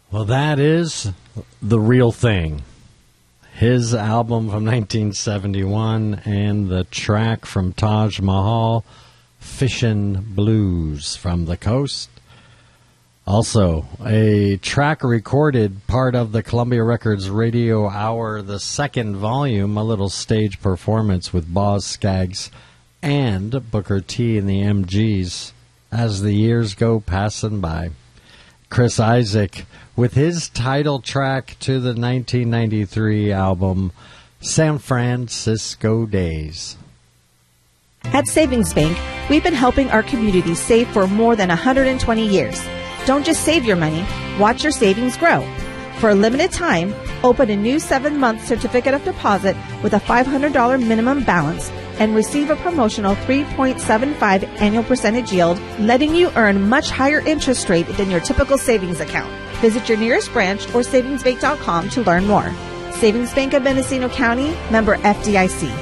Well, that is The Real Thing. His album from 1971 and the track from Taj Mahal, Fishin' Blues from the Coast. Also, a track recorded part of the Columbia Records Radio Hour, the second volume, a little stage performance with Boz Scaggs and Booker T and the MGs as the years go passing by. Chris Isaak with his title track to the 1993 album, San Francisco Days. At Savings Bank, we've been helping our community save for more than 120 years. Don't just save your money, watch your savings grow. For a limited time, open a new 7-month certificate of deposit with a $500 minimum balance and receive a promotional 3.75 annual percentage yield, letting you earn much higher interest rate than your typical savings account. Visit your nearest branch or savingsbank.com to learn more. Savings Bank of Mendocino County, member FDIC.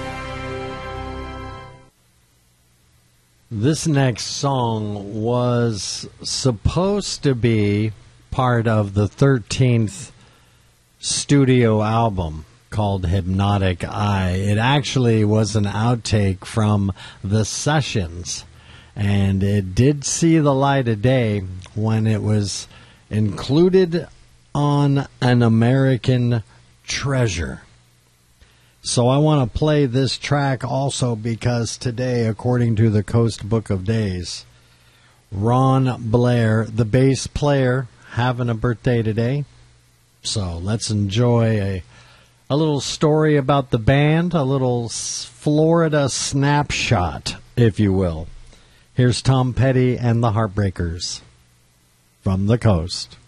This next song was supposed to be part of the 13th studio album called Hypnotic Eye. It actually was an outtake from the sessions, and it did see the light of day when it was included on An American Treasure. So I want to play this track also because today, according to the Coast Book of Days, Ron Blair, the bass player, having a birthday today. So let's enjoy a little story about the band, a little Florida snapshot, if you will. Here's Tom Petty and the Heartbreakers from the Coast.